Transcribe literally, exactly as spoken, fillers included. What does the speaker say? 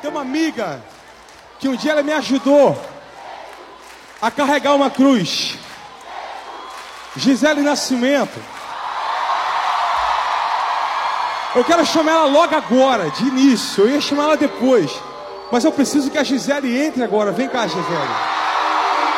Tem uma amiga que um dia ela me ajudou a carregar uma cruz. Gisele Nascimento. Eu quero chamar ela logo agora, de início. Eu ia chamar ela depois, mas eu preciso que a Gisele entre agora. Vem cá, Gisele.